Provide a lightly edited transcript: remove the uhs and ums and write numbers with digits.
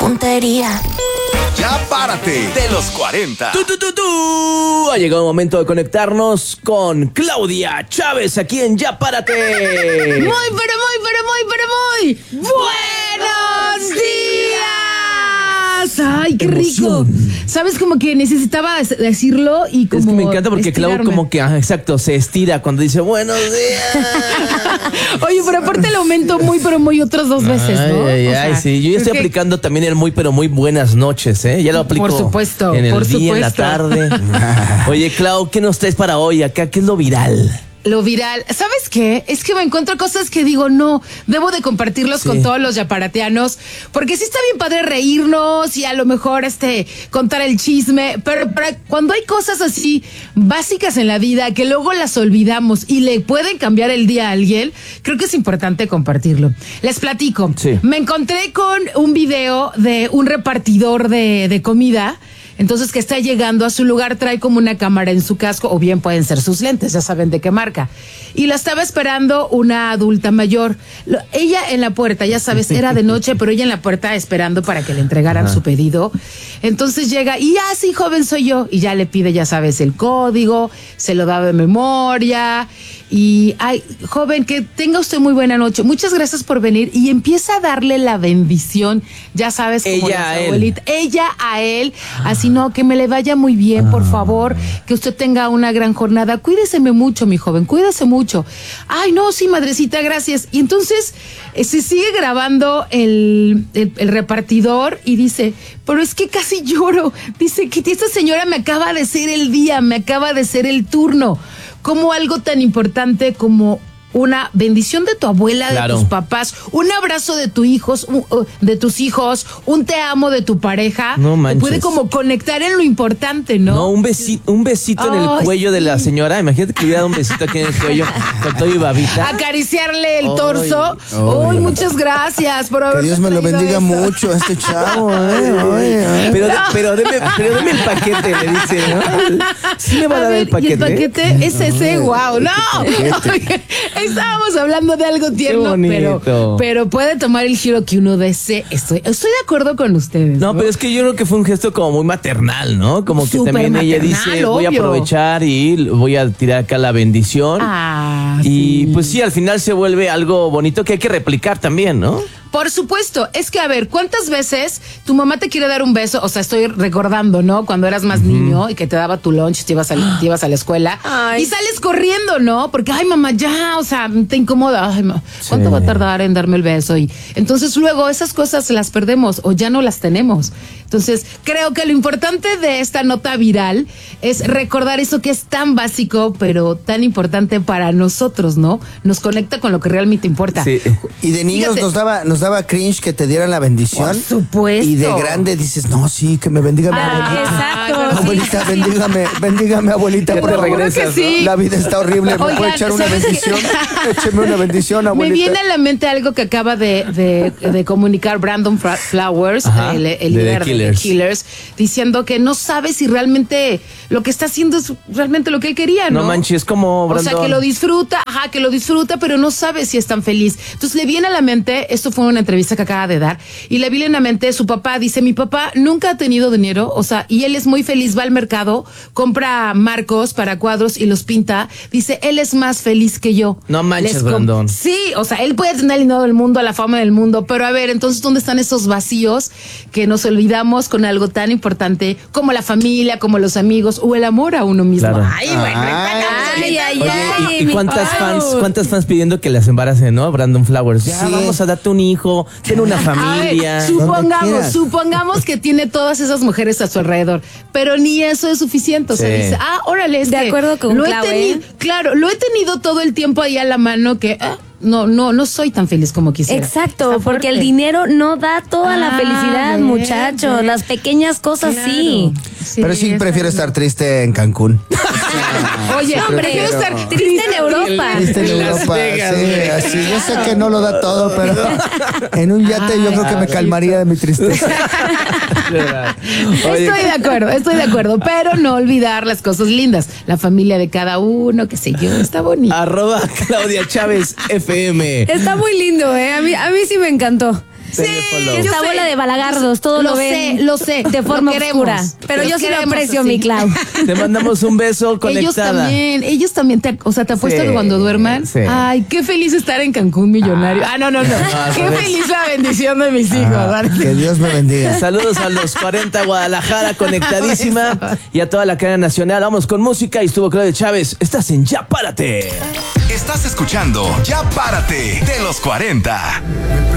tontería. Ya párate de los 40. Ha llegado el momento de conectarnos con Claudia Chávez aquí en Ya Párate. Muy buenos días. Ay, qué rico. Sabes, como que necesitaba decirlo y como es que me encanta porque estirarme. Clau como que, exacto, se estira cuando dice buenos días. Oye, pero aparte le aumento muy otras 2 veces, ¿no? Sí. Yo ya estoy aplicando también el muy buenas noches, ¿eh? Ya lo aplico. Por supuesto, en el por día, en la supuesto. tarde. Oye, Clau, ¿qué nos traes para hoy acá? ¿Qué es lo viral? Lo viral, ¿sabes qué? Es que me encuentro cosas que digo, no, debo de compartirlos con todos los yaparateanos, porque sí está bien padre reírnos y a lo mejor contar el chisme, pero cuando hay cosas así básicas en la vida que luego las olvidamos y le pueden cambiar el día a alguien, creo que es importante compartirlo. Les platico. Sí. Me encontré con un video de un repartidor de comida. Entonces, que está llegando a su lugar, trae como una cámara en su casco, o bien pueden ser sus lentes, ya saben de qué marca. Y la estaba esperando una adulta mayor. Ella en la puerta, ya sabes, era de noche, pero ella en la puerta esperando para que le entregaran su pedido. Entonces llega, y sí, joven, soy yo. Y ya le pide, ya sabes, el código, se lo da de memoria. Y, joven, que tenga usted muy buena noche. Muchas gracias por venir. Y empieza a darle la bendición, ya sabes, como ella a abuelita. Ella a él, así no, que me le vaya muy bien, por favor, que usted tenga una gran jornada. Cuídeseme mucho, mi joven, cuídese mucho. Ay, no, sí, madrecita, gracias. Y entonces se sigue grabando el repartidor y dice, pero es que casi lloro. Dice que esta señora me acaba de ser el día, me acaba de ser el turno. Como algo tan importante como una bendición de tu abuela, claro, de tus papás, un abrazo de tus hijos, un te amo de tu pareja, no manches, te puede como conectar en lo importante, ¿no? No, un besito en el cuello de la señora. Imagínate que le hubiera dado un besito aquí en el cuello con todo y babita. Acariciarle el torso. Uy, muchas gracias por haber. Que Dios me lo bendiga mucho a este chavo, Pero deme el paquete, le dice, ¿no? Sí me va a dar el paquete. ¿Y el paquete es ese? ¡Wow! ¡No! Estábamos hablando de algo tierno, pero puede tomar el giro que uno desee. Estoy de acuerdo con ustedes. No, pero es que yo creo que fue un gesto como muy maternal, ¿no? Como que Súper también ella maternal, dice, voy a obvio. aprovechar y voy a tirar acá la bendición. Y pues sí, al final se vuelve algo bonito que hay que replicar también, ¿no? Por supuesto, es que a ver, ¿cuántas veces tu mamá te quiere dar un beso? O sea, estoy recordando, ¿no? Cuando eras más niño y que te daba tu lunch, te ibas a la escuela y sales corriendo, ¿no? Porque, ay, mamá, ya, o sea, te incomoda. Ay, ¿cuánto va a tardar en darme el beso? Y entonces luego esas cosas las perdemos o ya no las tenemos. Entonces, creo que lo importante de esta nota viral es recordar eso que es tan básico, pero tan importante para nosotros, ¿no? Nos conecta con lo que realmente importa. Sí. Y de niños Fíjate, nos daba cringe que te dieran la bendición. Por supuesto. Y de grande dices, no, sí, que me bendiga mi abuelita. Exacto. Abuelita, bendígame, abuelita, Ya por te favor. regresas, que sí. La vida está horrible, ¿me Oigan, puede echar una ¿sabes bendición? Écheme una bendición, abuelita. Me viene a la mente algo que acaba de comunicar Brandon Flowers, el líder de The Killers, diciendo que no sabe si realmente lo que está haciendo es realmente lo que él quería, ¿no? No manches, como Brandon. O sea, que lo disfruta, pero no sabe si es tan feliz. Entonces le viene a la mente, esto fue una entrevista que acaba de dar, y le viene a la mente su papá, dice, mi papá nunca ha tenido dinero, o sea, y él es muy feliz, va al mercado, compra marcos para cuadros y los pinta, dice, él es más feliz que yo. No manches, Brandon. Sí, o sea, él puede tener el dinero del mundo, la fama del mundo, pero a ver, entonces, ¿dónde están esos vacíos que nos olvidamos con algo tan importante como la familia, como los amigos o el amor a uno mismo? Claro. Ay, bueno, Oye, ¿y cuántas fans pidiendo que las embaracen, ¿no? Brandon Flowers. Ya, vamos a darte un hijo, ten una familia. A ver, supongamos que tiene todas esas mujeres a su alrededor, pero ni eso es suficiente. O sea, dice, órale, es de acuerdo con Clau, claro, lo he tenido todo el tiempo ahí a la mano que no soy tan feliz como quisiera. Exacto, porque el dinero no da toda la felicidad, muchachos. Las pequeñas cosas sí. Pero sí prefiero estar triste en Cancún. Oye, prefiero estar triste en Europa. Triste en Europa, sí, así. Yo sé que no lo da todo, pero en un yate yo creo que me calmaría de mi tristeza. Estoy de acuerdo, pero no olvidar las cosas lindas, la familia de cada uno, qué sé yo, está bonito. @Claudia Chávez FM. Está muy lindo, a mí sí me encantó. Que esta bola de balagardos, todo lo ven. Lo sé. De forma oscura. Pero yo sí lo aprecio, mi Clau. Te mandamos un beso conectada. Ellos también te apuesto que cuando duerman. Sí. Ay, qué feliz estar en Cancún millonario. No. Qué feliz la bendición de mis hijos. Que Dios me bendiga. Saludos a los 40 Guadalajara, conectadísima. Y a toda la cadena nacional. Vamos con música y estuvo Claudia Chávez. Estás en Ya Párate. Estás escuchando Ya Párate de los 40.